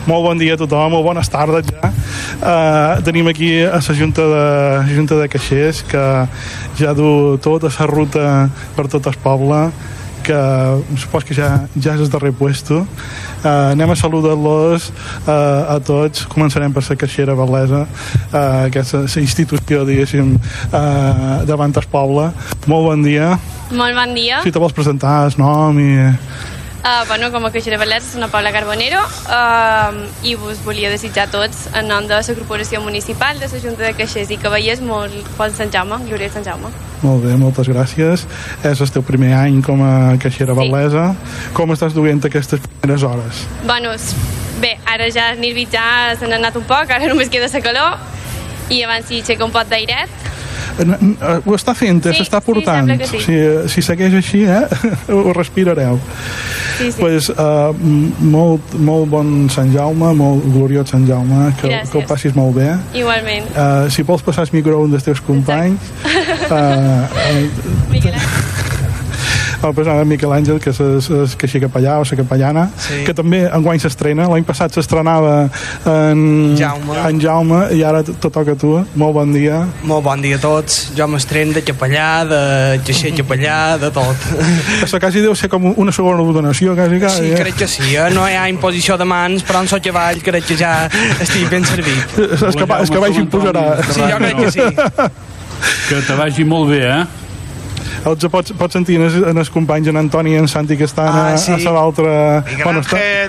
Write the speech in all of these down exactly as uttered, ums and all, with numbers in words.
Molt bon dia a tothom, molt bones tardes ja. Uh, tenim aquí a la Junta de, Junta de Caixers, que ja du tota la ruta per tot el poble, que supos que ja, ja és el darrer puesto. Uh, anem a saludar-los uh, a tots. Començarem per la caixera Val·lesa, uh, que és la institució, diguéssim, uh, davant el poble. Molt bon dia. Molt bon dia. Si te vols presentar el nom i... Uh, bueno, com a caixera Val·lesa, soc Paula Carbonero uh, i us volia desitjar a tots en nom de la corporació municipal, de la Junta de Caixers i Cavallers, molt bon Sant Jaume, Glòria Sant Jaume. Molt bé, moltes gràcies. És el teu primer any com a caixera sí. Val·lesa. Com estàs duent aquestes primeres hores? Bueno, bé, ara ja els nervis ja se n'han anat un poc, ara només queda la calor i abans si aixeca un pot d'airet. Ho està fent, sí, s'està portant. Sí, si, si segueix així, eh, ho respirareu. Sí, sí. Pues, uh, molt, molt bon Sant Jaume, molt gloriós Sant Jaume, que, que ho passis molt bé. Igualment. Uh, si vols passar el micro a un dels teus companys... Uh, uh, Miquel Àngel. El personal de Miquel Àngel, que és el caixer capellà o la capellana, sí. que també enguany s'estrena. L'any passat s'estrenava en Jaume. en Jaume i ara te toca a tu. Molt bon dia. Molt bon dia a tots. Jo m'estreno de capellà, de caixer capellà, de tot. Això quasi deu ser com una segona ordenació, quasi, quasi. Sí, eh? crec que sí. Eh? No hi ha imposició de mans, però en so cavall crec que ja estic ben servit. És que, és que vagi imposarà. Sí, jo crec que sí. Que te vagi molt bé, eh? Els pots, pots sentir en els, en els companys, en Antoni i en Santi, que estan ah, sí. a, a l'altra... Miguel Ángel.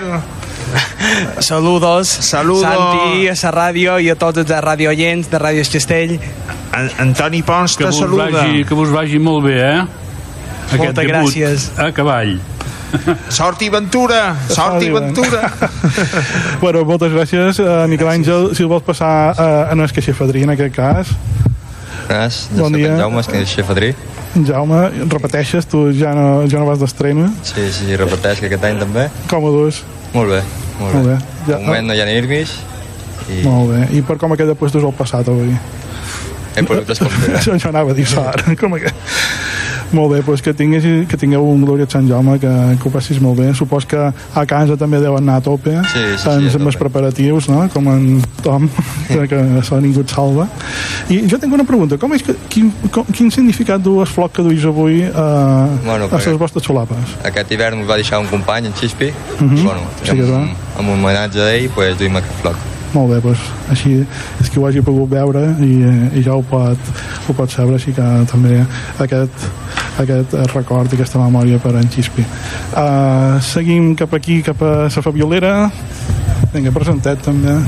Saludos. Saludos. Santi, a la ràdio i a tots els de Ràdio Oients, de Ràdio Castell. An Antoni Pons te saluda. Vagi, que vos vagi molt bé, eh? Aquest Moltes gràcies. A cavall. Sort i ventura, sort i ventura. Bueno, moltes gràcies, uh, Miquel Àngel. Si el vols passar uh, en el caixer fadrí, en aquest cas. Res, jo bon soc dia. en Jaume, el caixer fadrí. Jaume, repeteixes, tu ja no, ja no vas d'estrena? Sí, sí, repeteix que aquest any també. Com ho dus? Molt bé, molt, molt bé. bé. Ja, de moment no hi ha nervis. I... Molt bé. I per com aquest de puestos ho has passat avui? He pogut escoltar. Això jo anava a dir sort. Com que... Molt bé, doncs que, tinguis, que tingueu un gloriós Sant Jaume, que, que ho passis molt bé. Supos que a casa també deuen anar a tope, sí, sí, sí, en, amb els preparatius, no? Com en Tom, que, que s'ha ningú et salva. I jo tinc una pregunta, com és que, quin, com, quin significat du el floc que duis avui eh, bueno, a les vostres solapes? Aquest hivern us va deixar un company, en Xispi, uh -huh. i bueno, sí, amb, amb un homenatge d'ell, pues, duim aquest floc. Molt bé, doncs així és que ho hagi pogut veure i, i ja ho pot, ho pot saber, així que també aquest, aquest record i aquesta memòria per en Xispi. Uh, seguim cap aquí, cap a la Fabiolera. Vinga, presentet també.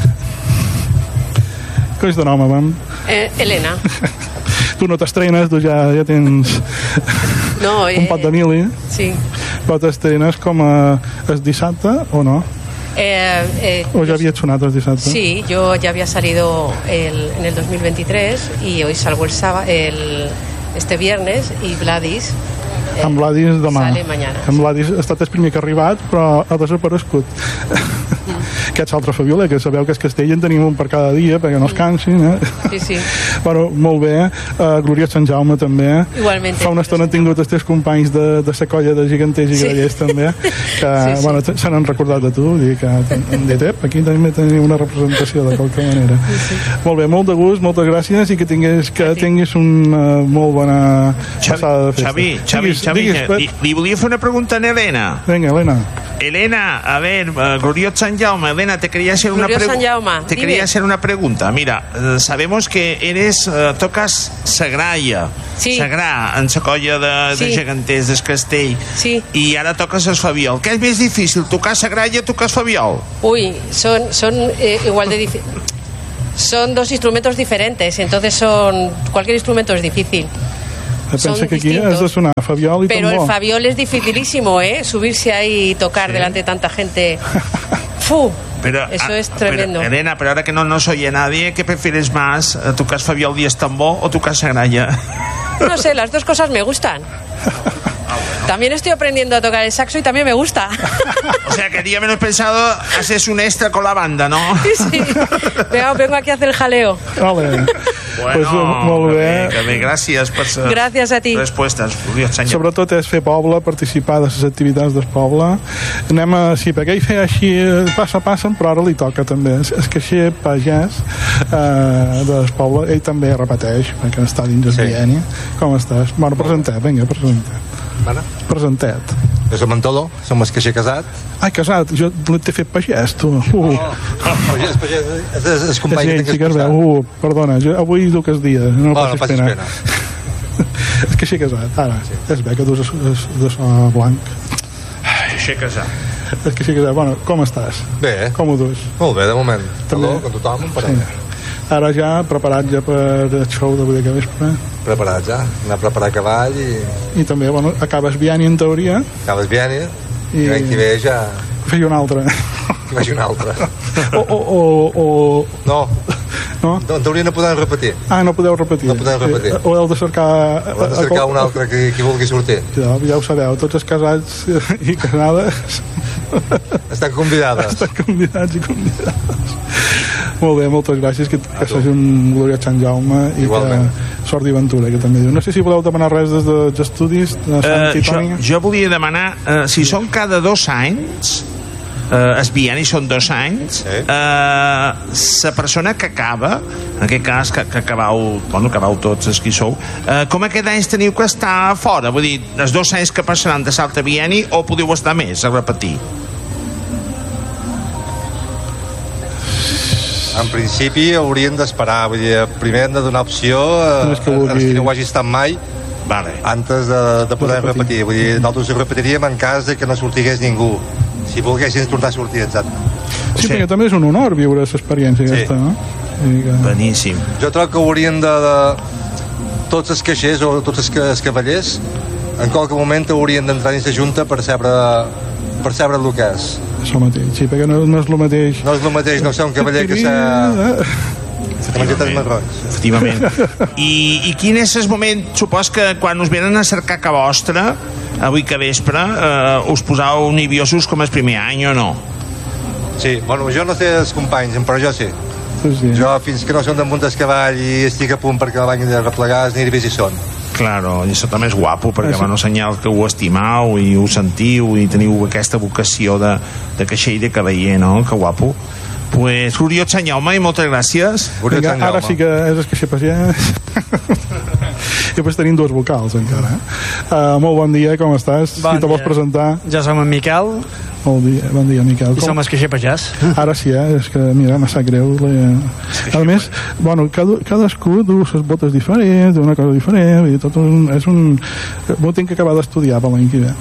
Què és de nom, vam? Eh, Elena. Tu no t'estrenes, tu ja, ja tens no, eh, un pot de mili. Sí. Però t'estrenes com a el dissabte o no? Eh, eh, ¿O ya había sonado el dissabte? Sí, yo ya había salido el, en el dos mil veintitrés y hoy salgo el sábado, el, este viernes y Vladis eh, amb Vladis demà. Sale mañana. Amb Vladis ha estat el primer que ha arribat, però ha desaparegut. Mm. Aquest altre Fabiola, que sabeu que és Castell en tenim un per cada dia, perquè no es cansin, eh? Sí, sí. Bueno, molt bé. Uh, Gloriós Sant Jaume, també. Igualment. Fa una estona han tingut els teus companys de, de la colla de geganters i sí. grallers, també, que, sí, sí. bueno, se n'han recordat de tu, i que han dit, ep, aquí també tenim una representació, de qualque manera. Sí, sí. Molt bé, molt de gust, moltes gràcies, i que tinguis, que tinguis una molt bona passada de festa. Xavi, Xavi, Xavi, digues, li, li volia fer una pregunta a Elena. Venga, Elena. Elena, a ver, uh, gloriós Sant Jaume, Elena, te quería hacer una pregunta. Te quería hacer una pregunta. Mira, uh, sabemos que eres, uh, tocas Sagralla, sí. Sagrà, en la colla de, sí. de geganters del Castell, sí. i ara toques el Fabiol. Què és més difícil, tocar Sagralla o tocar Fabiol? Uy, son, son eh, igual de difícil. Son dos instrumentos diferentes, entonces son cualquier instrumento es difícil. Pensa que aquí has de sonar Fabiol i Pero tambor. el Fabiol es dificilísimo, ¿eh? Subirse ahí y tocar sí. delante de tanta gente. ¡Fu! Pero, Eso es tremendo. Pero, Elena, pero ahora que no nos oye nadie, ¿qué prefieres más? ¿Tocar Fabiol y tambor o tocar Sagralla? No sé, las dos cosas me gustan. Ah, bueno. También estoy aprendiendo a tocar el saxo y también me gusta. O sea, que día menos pensado haces un extra con la banda, ¿no? Sí, vengo, vengo aquí a hacer el jaleo. Vale. Bueno, pues, molt bé. Que bé, gràcies per les Gràcies a ti. respostes. Sobretot és fer poble, participar de les activitats del poble. Anem a... Sí, perquè ell feia així, passa, passa, però ara li toca també. És que així pagès eh, del poble, ell també repeteix, perquè està dins el sí. bienni. Com estàs? Bueno, presentet, vinga, presentet. Vale. Presentet. Jo som Antoló, som el caixer casat. Ai, casat, jo t'he fet pagès, tu. Uh. Oh, pagès, pagès, és, és, és company que tens que uh, perdona, jo, avui duc els dies, no, oh, no passis pena. pena. És que així casat, ara. Sí. És bé que dus de so blanc. Així casat. És que així casat. Bueno, com estàs? Bé. Com ho dus? Molt bé, de moment. També. Taló, com tothom, un parell. Sí. Ara ja preparat ja per el show d'avui de vespre. Preparat ja, anar a preparar cavall i... I també, bueno, acabes bienni en teoria. Acabes bienni i l'any que ve ja... Feia una altra. Que vagi una altra. O, o, o, o... No. No? En teoria no podem repetir. Ah, no podeu repetir. No podem repetir. O heu de cercar... O heu de cercar un altre que, que vulgui sortir. Ja, ja ho sabeu, tots els casats i casades... Estan convidades. Estan convidats i convidades. Molt bé, moltes gràcies, que, que s'hagi un gloriós Sant Jaume i igualment. Que sort i aventura, que també diu. No sé si voleu demanar res des dels estudis de Sant uh, jo, jo volia demanar uh, si són cada dos anys uh, es bienni són dos anys sí. uh, la persona que acaba en aquest cas que, que acabau bueno, acabau tots els qui sou uh, com aquest any teniu que estar fora, vull dir, els dos anys que passaran de l'altre bienni o podeu estar més a repetir? En principi hauríem d'esperar, vull dir, primer hem de donar opció a, a, a qui no ho hagi estat mai vale. Antes de, de poder de repetir. repetir. Vull dir, nosaltres ho repetiríem en cas de que no sortigués ningú. Si volguessin tornar a sortir, exacte. Sí, sí, perquè també és un honor viure l'experiència sí. aquesta, no? Que... Beníssim. Jo trobo que haurien de, de tots els caixers o tots els, els cavallers en qualque moment haurien d'entrar dins la junta per saber, per saber el que és. Això mateix, sí, perquè no, no és el mateix. No és el mateix, no sé un cavaller que s'ha... Efectivament. I, I quin és el moment, supos que quan us venen a cercar ca vostra, avui que vespre, eh, us posau nerviosos com el primer any o no? Sí, bueno, jo no sé els companys, però jo sí. Sí, sí. Jo, fins que no som damunt del cavall i estic a punt perquè la bany de replegar, els nervis hi són. Claro, i això també és guapo perquè sí. Bueno, senyal que ho estimau i ho sentiu i teniu aquesta vocació de, de caixer i de cavaller, no? Que guapo. Pues, gloriós Sant Jaume i moltes gràcies. Vinga, ara sí que és el caixer pagès. I després tenim dues vocals encara. Eh? Uh, molt bon dia, com estàs? Bon si te vols presentar. Ja som en Miquel. Bon dia, bon dia, Miquel. I com? Som el caixer pagès. Ara sí, eh? És que, mira, m'ha sap greu. La... A més, bueno, cada, cadascú du les botes diferents, una cosa diferent, i tot un, és un... M'ho tinc que acabar d'estudiar per l'any que ve.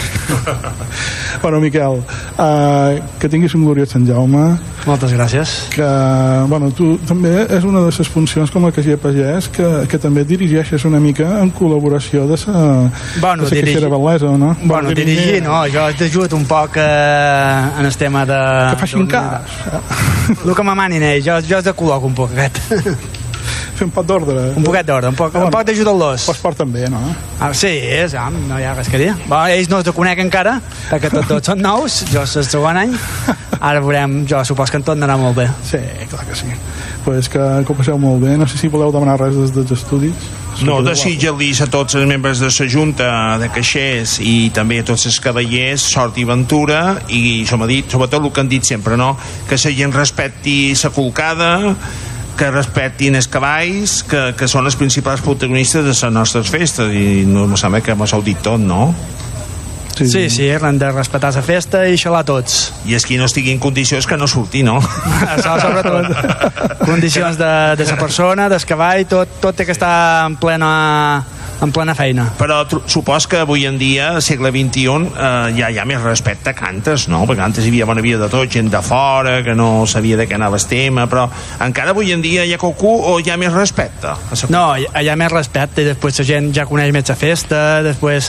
Bueno, Miquel, uh, que tinguis un gloriós Sant Jaume. Moltes gràcies. Que, bueno, tu també és una de les funcions com a caixer pagès que, que també dirigeixes una mica en col·laboració de sa, bueno, de sa dirigi... caixera bel·lesa, no? Bueno, bueno dirigir, no, jo t'ajudo un poc eh, en el tema de... Que facin cas. El que m'amanin ells, jo, jo te col·loco un poc aquest. Fer un poc d'ordre. Un poquet d'ordre, un poc, ah, bueno, poc d'ajudar-los. Pues porten bé, no? Ah, sí, és, ah, no hi ha res que dir. Bon, ells no es conec encara, perquè tots, tots són nous, jo és el segon any. Ara veurem, jo supos que en tot anarà molt bé. Sí, clar que sí. Pues que, que ho passeu molt bé. No sé si voleu demanar res des dels estudis. No, desitjar-los a tots els membres de la Junta de Caixers i també a tots els cavallers sort i ventura i, com ha dit, sobretot el que han dit sempre, no? Que la gent respecti la colcada, que respectin els cavalls, que, que són els principals protagonistes de les nostres festes i no em sembla que m'ho heu dit tot, no? Sí, sí, sí, hem de respectar la festa i xalar tots. I és qui no estigui en condicions que no surti, no? Això sobretot. Condicions de, de la persona, del cavall, tot, tot té que estar en plena... en plena feina. Però supos que avui en dia, al segle vint-i-un, eh, ja hi ha més respecte que antes, no? Perquè antes hi havia bona vida de tot, gent de fora, que no sabia de què anava el tema, però encara avui en dia hi ha qualcú o hi ha més respecte? No, hi ha més respecte i després la gent ja coneix més la festa, després